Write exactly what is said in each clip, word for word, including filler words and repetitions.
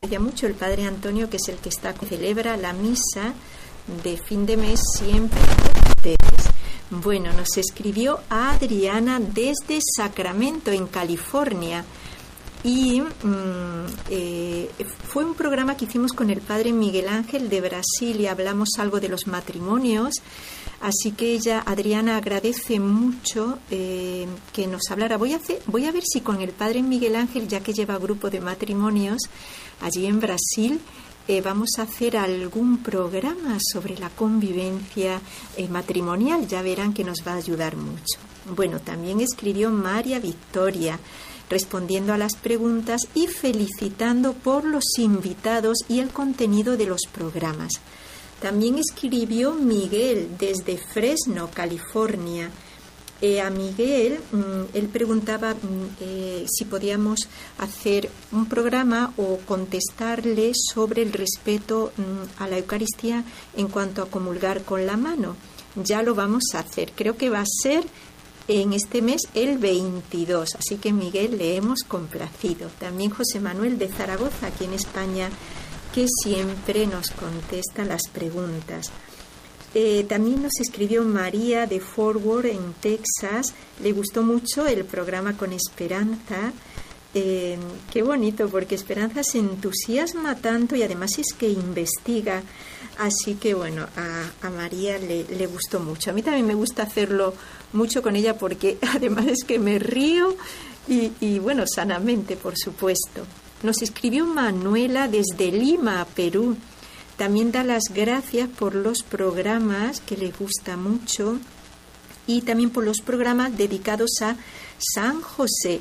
aprecia mucho el padre Antonio, que es el que está celebra la misa de fin de mes siempre con ustedes. Bueno, nos escribió Adriana desde Sacramento, en California. Y mmm, eh, fue un programa que hicimos con el padre Miguel Ángel de Brasil y hablamos algo de los matrimonios. Así que ella, Adriana, agradece mucho eh, que nos hablara. Voy a, hacer, voy a ver si con el padre Miguel Ángel, ya que lleva grupo de matrimonios allí en Brasil, eh, vamos a hacer algún programa sobre la convivencia eh, matrimonial. Ya verán que nos va a ayudar mucho. Bueno, también escribió María Victoria, respondiendo a las preguntas y felicitando por los invitados y el contenido de los programas. También escribió Miguel desde Fresno, California. Eh, a Miguel, mmm, él preguntaba mmm, eh, si podíamos hacer un programa o contestarle sobre el respeto mmm, a la Eucaristía en cuanto a comulgar con la mano. Ya lo vamos a hacer. Creo que va a ser en este mes el veintidós, así que Miguel le hemos complacido. También José Manuel de Zaragoza, aquí en España, que siempre nos contesta las preguntas. Eh, también nos escribió María de Fort Worth, en Texas. Le gustó mucho el programa con Esperanza. Eh, qué bonito, porque Esperanza se entusiasma tanto y además es que investiga. Así que bueno, a, a María le, le gustó mucho. A mí también me gusta hacerlo mucho con ella, porque además es que me río y, y bueno, sanamente, por supuesto. Nos escribió Manuela desde Lima, Perú. También da las gracias por los programas, que le gusta mucho, y también por los programas dedicados a San José.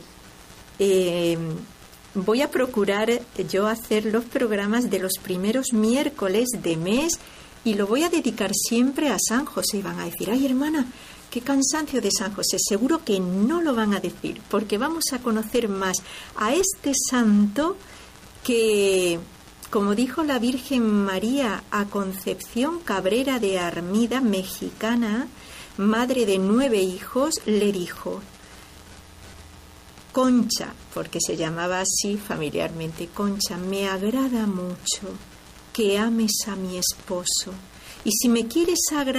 Eh, voy a procurar yo hacer los programas de los primeros miércoles de mes y lo voy a dedicar siempre a San José. Y van a decir, ay hermana, qué cansancio de San José. Seguro que no lo van a decir, porque vamos a conocer más a este santo que, como dijo la Virgen María a Concepción Cabrera de Armida, mexicana, madre de nueve hijos, le dijo: Concha, porque se llamaba así familiarmente, Concha, me agrada mucho que ames a mi esposo, y si me quieres agradar,